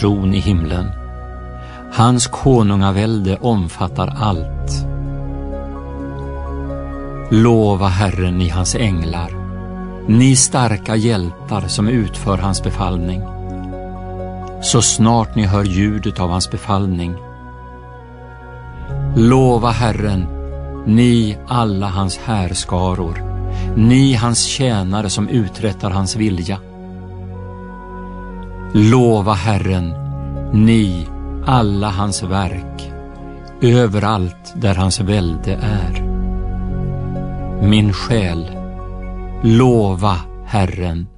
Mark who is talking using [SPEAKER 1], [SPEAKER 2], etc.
[SPEAKER 1] tron i himlen. Hans konungavälde omfattar allt. Lova Herren, ni hans änglar, ni starka hjältar som utför hans befallning. Så snart ni hör ljudet av hans befallning. Lova Herren, ni alla hans härskaror, ni hans tjänare som uträttar hans vilja. Lova Herren, ni alla hans verk, överallt där hans välde är. Min själ, lova Herren.